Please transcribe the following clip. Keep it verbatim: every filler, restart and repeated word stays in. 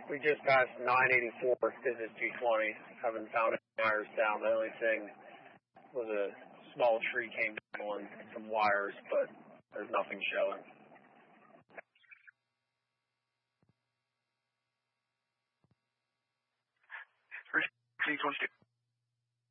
We just passed nine eighty-four, business two twenty. Haven't found any wires down. The only thing was a small tree came down on some wires, but there's nothing showing. Three twenty-two.